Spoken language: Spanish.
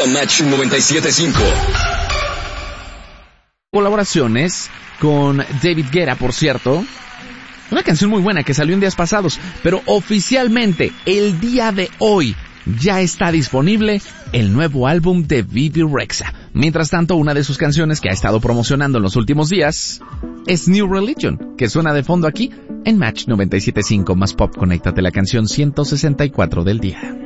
a Match 97.5. Colaboraciones con David Guetta, por cierto. Una canción muy buena que salió en días pasados, pero oficialmente el día de hoy ya está disponible el nuevo álbum de Bebe Rexha. Mientras tanto, una de sus canciones que ha estado promocionando en los últimos días es New Religion, que suena de fondo aquí en Match 97.5 más pop. Conéctate, la canción 164 del día.